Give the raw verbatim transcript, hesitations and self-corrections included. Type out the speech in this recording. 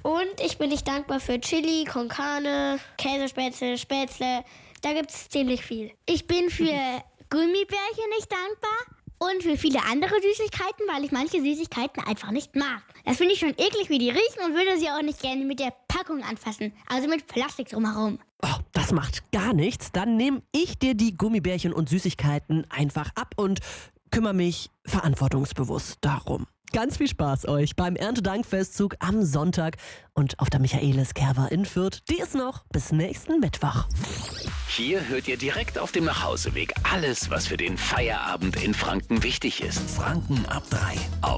Und ich bin nicht dankbar für Chili, con Carne, Käsespätzle, Spätzle. Da gibt es ziemlich viel. Ich bin für Gummibärchen nicht dankbar und für viele andere Süßigkeiten, weil ich manche Süßigkeiten einfach nicht mag. Das finde ich schon eklig, wie die riechen und würde sie auch nicht gerne mit der Packung anfassen. Also mit Plastik drumherum. Oh, das macht gar nichts. Dann nehme ich dir die Gummibärchen und Süßigkeiten einfach ab und kümmere mich verantwortungsbewusst darum. Ganz viel Spaß euch beim Erntedankfestzug am Sonntag und auf der Michaelis-Kerwa in Fürth. Die ist noch bis nächsten Mittwoch. Hier hört ihr direkt auf dem Nachhauseweg alles, was für den Feierabend in Franken wichtig ist. Franken ab drei.